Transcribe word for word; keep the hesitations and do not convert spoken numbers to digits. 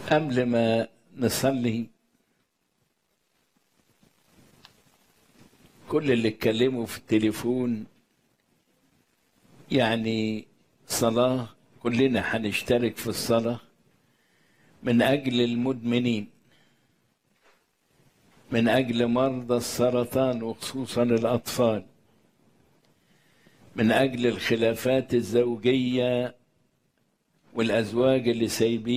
قبل ما نصلي كل اللي اتكلموا في التليفون يعني صلاة، كلنا هنشترك في الصلاة من أجل المدمنين، من أجل مرضى السرطان وخصوصا الأطفال، من أجل الخلافات الزوجية والأزواج اللي سايبين